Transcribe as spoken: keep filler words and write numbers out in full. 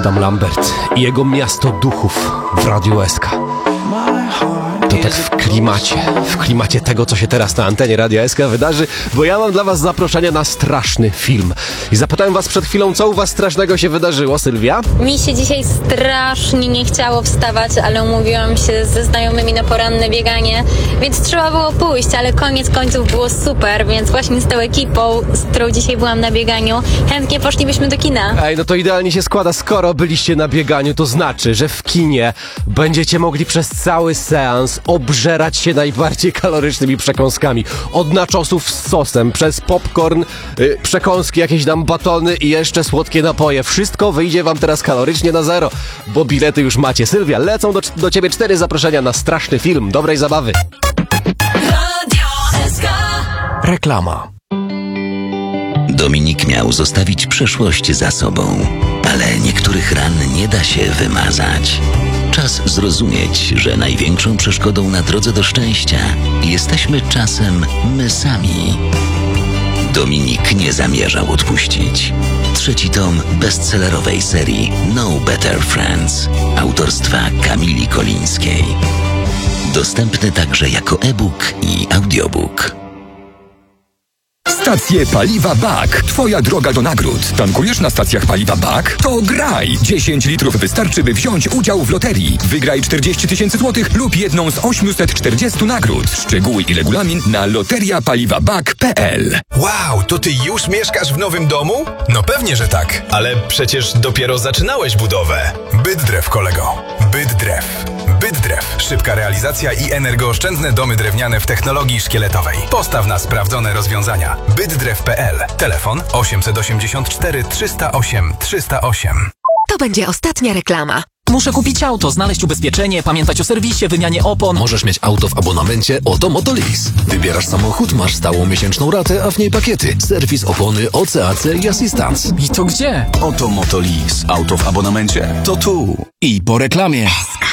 Adam Lambert i jego Miasto Duchów w Radiu S K. To tak w klimacie, w klimacie tego, co się teraz na antenie Radia S K wydarzy, bo ja mam dla was zaproszenie na straszny film. I zapytałem was przed chwilą, co u was strasznego się wydarzyło, Sylwia? Mi się dzisiaj strasznie nie chciało wstawać, ale umówiłam się ze znajomymi na poranne bieganie, więc trzeba było pójść, ale koniec końców było super, więc właśnie z tą ekipą, z którą dzisiaj byłam na bieganiu, chętnie poszlibyśmy do kina. Ej, no to idealnie się składa, skoro byliście na bieganiu, to znaczy, że w kinie będziecie mogli przez cały seans obżerać się najbardziej kalorycznymi przekąskami. Od naczosów z sosem, przez popcorn, yy, przekąski, jakieś tam batony i jeszcze słodkie napoje. Wszystko wyjdzie wam teraz kalorycznie na zero, bo bilety już macie. Sylwia, lecą do, do ciebie cztery zaproszenia na straszny film. Dobrej zabawy. Radio S K. Reklama. Dominik miał zostawić przeszłość za sobą, ale niektórych ran nie da się wymazać. Czas zrozumieć, że największą przeszkodą na drodze do szczęścia jesteśmy czasem my sami. Dominik nie zamierzał odpuścić. Trzeci tom bestsellerowej serii No Better Friends autorstwa Kamili Kolińskiej. Dostępny także jako e-book i audiobook. Stacje Paliwa B A K. Twoja droga do nagród. Tankujesz na stacjach Paliwa B A K? To graj! dziesięć litrów wystarczy, by wziąć udział w loterii. Wygraj czterdzieści tysięcy złotych lub jedną z osiemset czterdzieści nagród. Szczegóły i regulamin na loteria paliwa bak kropka pe el. Wow, to ty już mieszkasz w nowym domu? No pewnie, że tak, ale przecież dopiero zaczynałeś budowę. Bydrew, kolego. Bydrew. Bydrew. Szybka realizacja i energooszczędne domy drewniane w technologii szkieletowej. Postaw na sprawdzone rozwiązania. bydrew kropka pe el. Telefon osiemset osiemdziesiąt cztery trzysta osiem trzysta osiem. To będzie ostatnia reklama. Muszę kupić auto, znaleźć ubezpieczenie, pamiętać o serwisie, wymianie opon. Możesz mieć auto w abonamencie Oto Motolease. Wybierasz samochód, masz stałą miesięczną ratę, a w niej pakiety. Serwis, opony, O C A C i asystans. I to gdzie? Oto Motolease. Auto w abonamencie. To tu. I po reklamie.